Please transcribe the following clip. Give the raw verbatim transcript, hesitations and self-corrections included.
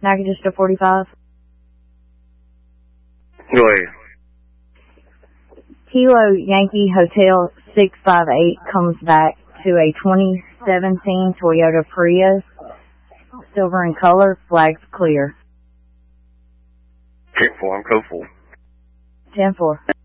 Natchitoches to forty-five. Go ahead. Kilo Yankee Hotel six five eight comes back to a twenty seventeen Toyota Prius, silver in color, flags clear. ten four, I'm code four. ten four.